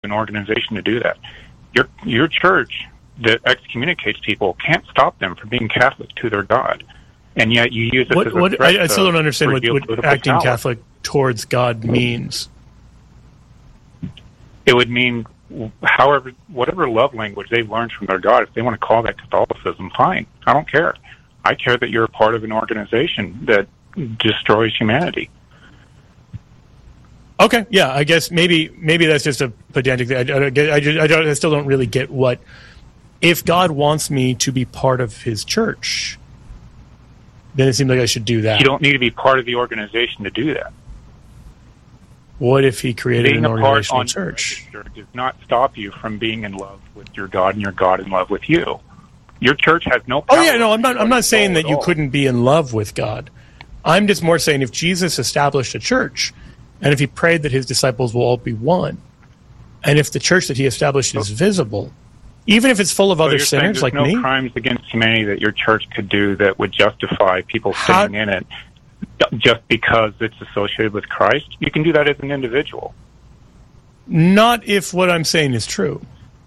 an organization to do that. Your church that excommunicates people can't stop them from being Catholic to their God, and yet you use it as a threat. I still don't understand what acting Catholic towards God means. It would mean whatever love language they've learned from their God. If they want to call that Catholicism, fine. I don't care. I care that you're a part of an organization that destroys humanity. Okay, yeah, I guess maybe that's just a pedantic thing. I still don't really get what, if God wants me to be part of his church, then it seems like I should do that. You don't need to be part of the organization to do that. What if he created an organizational church? Does not stop you from being in love with your God and your God in love with you. Your church has no power. Oh yeah, no, I'm not saying that you couldn't be in love with God. I'm just more saying if Jesus established a church, and if he prayed that his disciples will all be one, and if the church that he established is visible, even if it's full of other sinners like me. There's no crimes against humanity that your church could do that would justify people sitting in it just because it's associated with Christ. You can do that as an individual. Not if what I'm saying is true.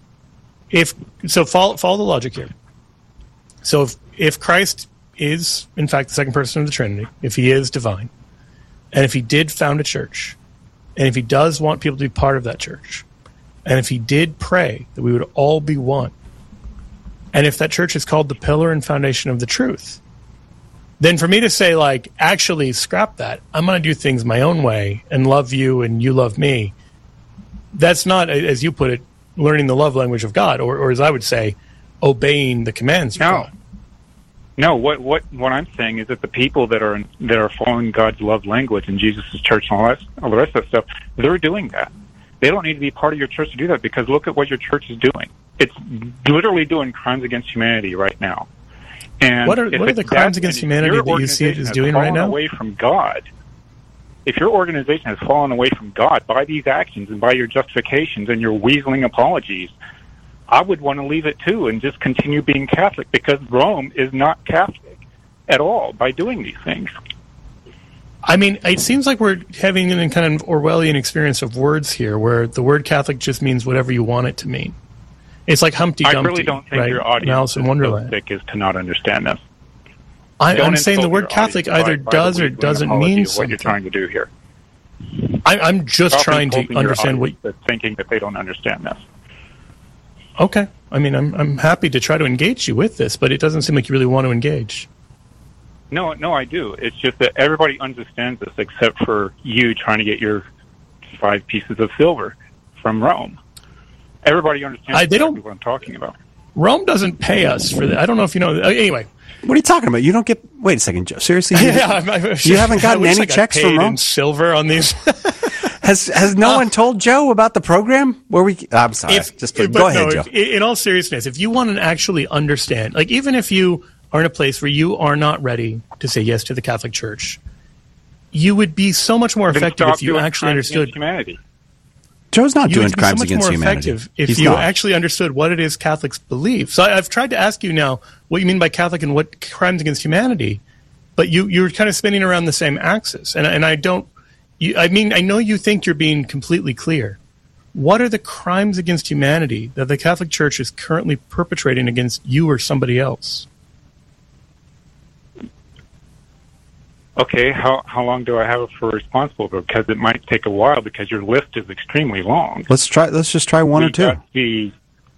Follow the logic here. So if Christ is, in fact, the second person of the Trinity, if he is divine, and if he did found a church, and if he does want people to be part of that church, and if he did pray that we would all be one, and if that church is called the pillar and foundation of the truth, then for me to say, like, actually scrap that, I'm going to do things my own way and love you and you love me, that's not, as you put it, learning the love language of God, or as I would say, obeying the commands of God. No, what I'm saying is that the people that are following God's love language in Jesus' church and all the rest of that stuff, they're doing that. They don't need to be part of your church to do that, because look at what your church is doing. It's literally doing crimes against humanity right now. And what are the crimes against humanity that you see it is doing right now? Away from God. If your organization has fallen away from God by these actions and by your justifications and your weaseling apologies, I would want to leave it too and just continue being Catholic, because Rome is not Catholic at all by doing these things. I mean, it seems like we're having an kind of Orwellian experience of words here, where the word Catholic just means whatever you want it to mean. It's like Humpty Dumpty. I really don't think your audience is so thick as to not understand this. I'm saying the word Catholic either does or doesn't mean something. What you're trying to do here. I'm just trying to understand what... Thinking that they don't understand this. Okay. I mean, I'm happy to try to engage you with this, but it doesn't seem like you really want to engage. No, I do. It's just that everybody understands this except for you trying to get your 5 pieces of silver from Rome. Everybody understands what I'm talking about. Rome doesn't pay us for that. I don't know if you know. Anyway. What are you talking about? You don't get... Wait a second, Joe. Seriously? You haven't gotten any checks from Rome? Silver on these... Has no one told Joe about the program? I'm sorry. Go ahead, Joe. In all seriousness, if you want to actually understand, like, even if you are in a place where you are not ready to say yes to the Catholic Church, you would be so much more effective if you actually understood humanity. Joe's not doing crimes against humanity. If you actually understood what it is Catholics believe. So I've tried to ask you now what you mean by Catholic and what crimes against humanity, but you're kind of spinning around the same axis, and I don't. I know you think you're being completely clear. What are the crimes against humanity that the Catholic Church is currently perpetrating against you or somebody else? Okay, how long do I have for responsible? Because it might take a while, because your list is extremely long. Let's just try one or two.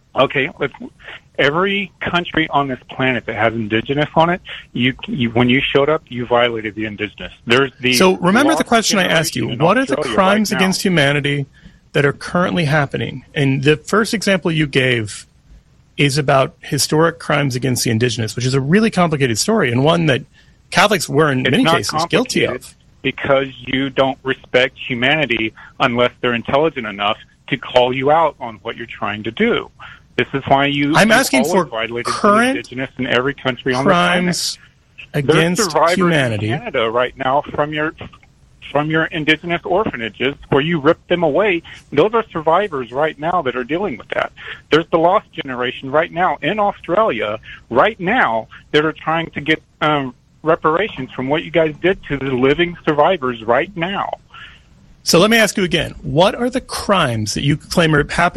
Every country on this planet that has indigenous on it, you when you showed up, you violated the indigenous. So remember the question I asked you: what are the crimes against humanity that are currently happening? And the first example you gave is about historic crimes against the indigenous, which is a really complicated story, and one that Catholics were in many cases guilty of. Because you don't respect humanity unless they're intelligent enough to call you out on what you're trying to do. This is why I'm asking for current indigenous in every country on the planet. Crimes against humanity. In Canada right now from your indigenous orphanages where you ripped them away. Those are survivors right now that are dealing with that. There's the lost generation right now in Australia right now that are trying to get reparations from what you guys did to the living survivors right now. So let me ask you again. What are the crimes that you claim are happening